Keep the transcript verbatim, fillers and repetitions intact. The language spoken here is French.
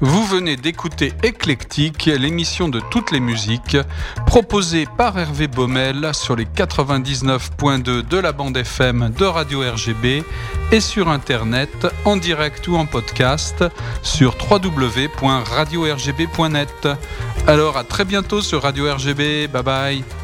Vous venez d'écouter Éclectique, l'émission de toutes les musiques, proposée par Hervé Baumel sur les quatre-vingt-dix-neuf point deux de la bande F M de Radio R G B et sur Internet, en direct ou en podcast, sur w w w point radio r g b point net. Alors à très bientôt sur Radio R G B, bye bye.